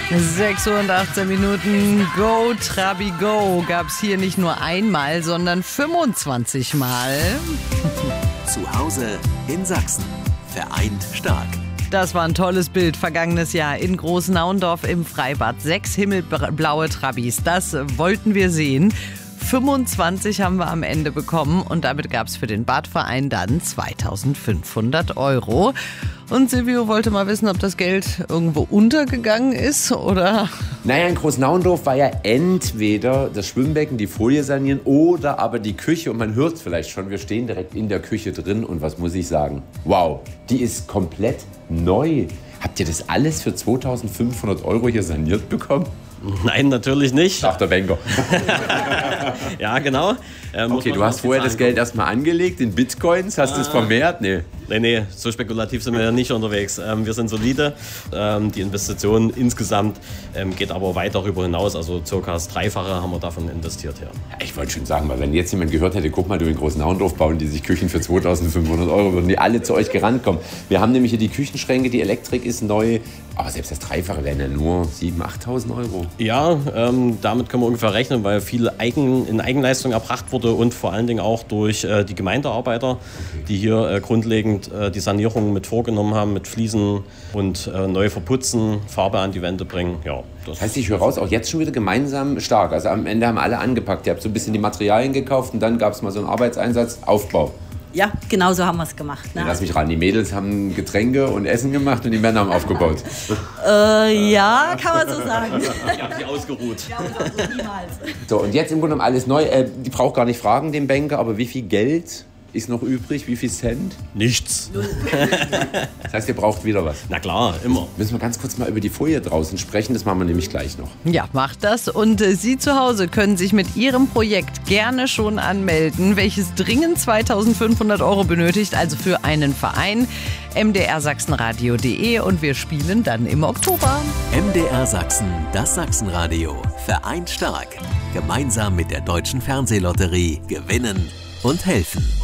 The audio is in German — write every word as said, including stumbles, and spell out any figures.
sechs Uhr und achtzehn Minuten. Go, Trabi, go gab es hier nicht nur einmal, sondern fünfundzwanzig Mal. Zu Hause in Sachsen. Vereint stark. Das war ein tolles Bild vergangenes Jahr in Großnaundorf im Freibad. Sechs himmelblaue Trabis, das wollten wir sehen. fünfundzwanzig haben wir am Ende bekommen und damit gab es für den Badverein dann zweitausendfünfhundert Euro. Und Silvio wollte mal wissen, ob das Geld irgendwo untergegangen ist oder... Naja, in Großnaundorf war ja entweder das Schwimmbecken, die Folie sanieren oder aber die Küche. Und man hört es vielleicht schon, wir stehen direkt in der Küche drin. Und was muss ich sagen? Wow, die ist komplett neu. Habt ihr das alles für zweitausendfünfhundert Euro hier saniert bekommen? Nein, natürlich nicht. Sagt der Banker. Ja, genau. Äh, okay, du hast vorher das Geld erstmal angelegt in Bitcoins, hast ah. es vermehrt? Nee. Nee, nee, so spekulativ sind wir ja nicht unterwegs. Ähm, wir sind solide. Ähm, die Investition insgesamt ähm, geht aber weit darüber hinaus. Also circa das Dreifache haben wir davon investiert. Ja. Ja, ich wollte schon sagen, weil wenn jetzt jemand gehört hätte, guck mal, du in Großnaundorf bauen die sich Küchen für zweitausendfünfhundert Euro, würden die alle zu euch gerannt kommen. Wir haben nämlich hier die Küchenschränke, die Elektrik ist neu. Aber selbst das Dreifache wären ja nur siebentausend, achttausend Euro. Ja, ähm, damit können wir ungefähr rechnen, weil viel Eigen, in Eigenleistung erbracht wurde und vor allen Dingen auch durch äh, die Gemeindearbeiter, okay. die hier äh, grundlegend äh, die Sanierung mit vorgenommen haben, mit Fliesen und äh, neu verputzen, Farbe an die Wände bringen. Ja, das heißt, ich höre raus, auch jetzt schon wieder gemeinsam stark. Also am Ende haben alle angepackt. Ihr habt so ein bisschen die Materialien gekauft und dann gab es mal so einen Arbeitseinsatz, Aufbau. Ja, genau so haben wir es gemacht. Ne? Lass mich ran, die Mädels haben Getränke und Essen gemacht und die Männer haben aufgebaut. äh, ja, kann man so sagen. Ich habe sie ausgeruht. Ja, niemals. So, und jetzt im Grunde genommen alles neu. Äh, ich brauche gar nicht fragen, den Banker, aber wie viel Geld ist noch übrig? Wie viel Cent? Nichts. Das heißt, ihr braucht wieder was? Na klar, immer. Müssen wir ganz kurz mal über die Folie draußen sprechen, das machen wir nämlich gleich noch. Ja, macht das. Und äh, Sie zu Hause können sich mit Ihrem Projekt gerne schon anmelden, welches dringend zweitausendfünfhundert Euro benötigt, also für einen Verein. m d r sachsenradio punkt de und wir spielen dann im Oktober. M D R Sachsen, das Sachsenradio. Vereint stark. Gemeinsam mit der Deutschen Fernsehlotterie gewinnen und helfen.